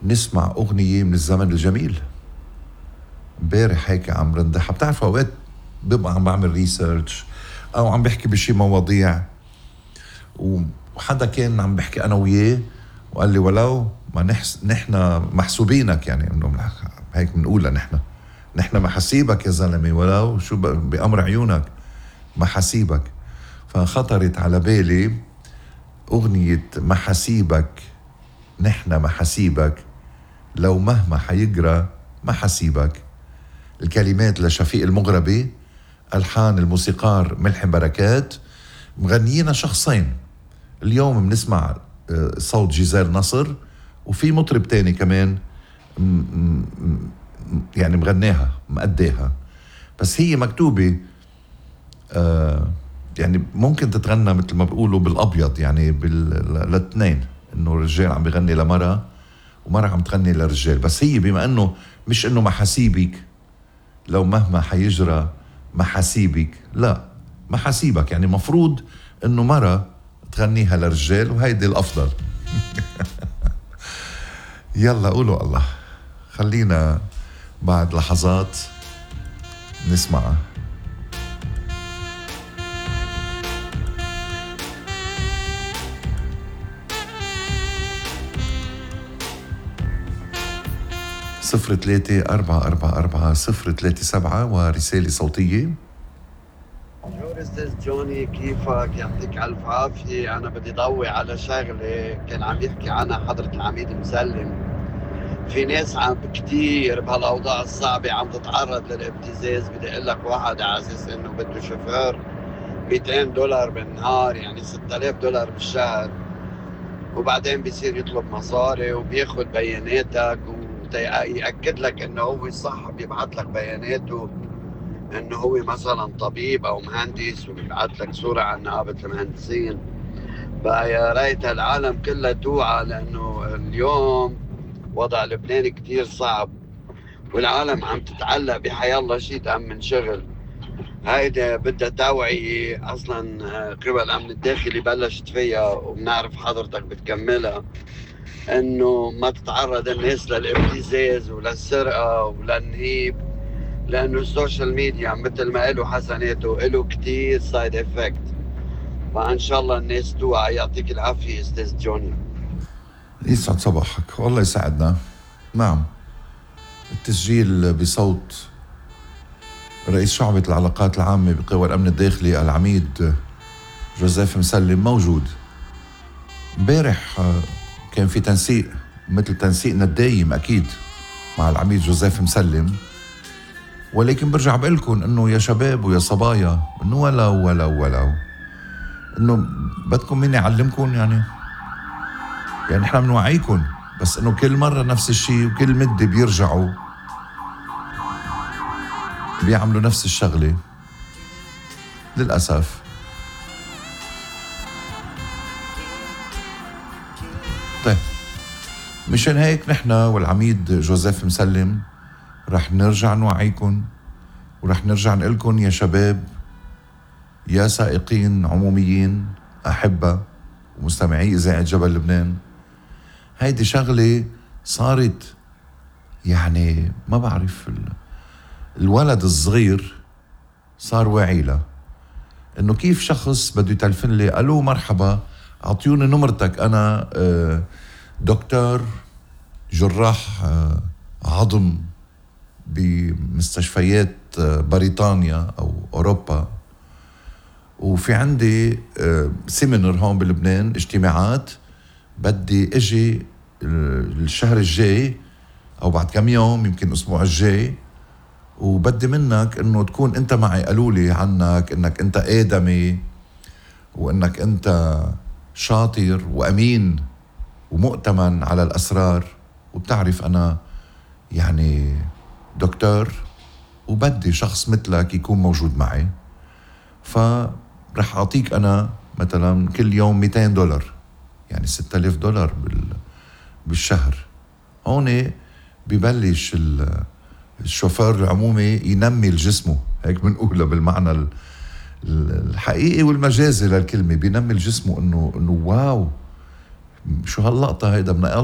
نسمع أغنية من الزمن الجميل. امبارح هيك عم رندحها. بتعرفوا أوقات ببقى عم بعمل ريسيرش أو عم بحكي بشي مواضيع وحدا كان عم بحكي أنا وياه وقال لي ولو ما نحن محسوبينك، يعني إنه هيك بنقولها نحن محاسيبك يا زلمة، ولو شو بأمر عيونك محاسيبك. فخطرت على بالي أغنية محاسيبك، نحن محاسيبك، لو مهما حيجرى محاسيبك. الكلمات لشفيق المغربي، ألحان الموسيقار ملحم بركات، مغنيين شخصين. اليوم بنسمع صوت جيزال نصر، وفي مطرب تاني كمان يعني مغناها مأديها، بس هي مكتوبة يعني ممكن تتغنى مثل ما بيقولوا بالأبيض، يعني للاثنين، إنه الرجال عم بيغني لمرأة ومرأة عم تغني للرجال. بس هي بما إنه مش إنه محاسيبك لو مهما حيجرى محاسيبك، لا محاسيبك يعني مفروض إنه مرأة تغنيها للرجال، وهيدي الأفضل. يلا قولوا الله. خلينا بعد لحظات نسمعها. صفر 3-444-037 ورسالة صوتية. أستاذ جوني، كيفك؟ يعطيك ألف عافية. أنا بدي ضوي على شغلة كان عم يحكي عنها حضرة العميد مسلم. في ناس عم كتير بهالأوضاع الصعبة عم تتعرض للابتزاز. بدي أقول لك واحد على أساس إنه بده شوفير $200 بالنهار، يعني $6000 بالشهر، وبعدين بيصير يطلب مصاري وبياخد بياناتك ويأكد لك إنه هو صح، بيبعت لك بياناته انه هو مثلا طبيب او مهندس، وبيبعت لك صورة عن نقابة المهندسين. بقى يا ريت العالم كلها توعى، لانه اليوم وضع لبنان كتير صعب، والعالم عم تتعلق بحياة الله شيء تأمن شغل. هيدا بدها توعية اصلا. قوى الامن الداخلي بلشت فيها، وبنعرف حضرتك بتكملها، انه ما تتعرض الناس للابتزاز وللسرقة وللنهيب، لانه السوشيال ميديا مثل ما له حسناته له كتير سايد افكت. فان شاء الله الناس توعى. يعطيك العافيه استاذ جوني. يسعد صباحك والله يسعدنا. نعم، التسجيل بصوت رئيس شعبة العلاقات العامة بقوى الأمن الداخلي العميد جوزيف مسلم موجود. امبارح كان في تنسيق مثل تنسيقنا الدايم أكيد مع العميد جوزيف مسلم، ولكن برجع بقلكن إنه يا شباب ويا صبايا، إنه ولو إنه بدكم مين يعلمكن، يعني إحنا بنوعيكن، بس إنه كل مرة نفس الشيء، وكل مدة بيرجعوا بيعملوا نفس الشغلة للأسف. طيب مشان هيك نحن والعميد جوزيف مسلم رح نرجع نوعيكن، ورح نرجع نقلكن يا شباب، يا سائقين عموميين أحبة ومستمعي إذاعة جبل لبنان، هيدي شغلة صارت يعني ما بعرف، الولد الصغير صار واعي له. إنه كيف شخص بده يتلفن لي ألو مرحبا أعطيوني نمرتك، أنا دكتور جراح عظم بمستشفيات بريطانيا أو أوروبا، وفي عندي سيمينر هون بلبنان، اجتماعات، بدي اجي الشهر الجاي او بعد كم يوم، يمكن الاسبوع الجاي، وبدي منك انه تكون انت معي. قالوا لي عنك انك انت آدمي، وانك انت شاطر وامين ومؤتمن على الاسرار، وبتعرف انا يعني دكتور، وبدي شخص مثلك يكون موجود معي. فرح أعطيك أنا مثلا كل يوم $200، يعني $6000 بالشهر. هون ببلش الشوفير العمومي ينمي الجسمه، هيك بنقولها بالمعنى الحقيقي والمجازي للكلمة، بينمي الجسم، إنه واو شو هاللقطة هيدا، بدنا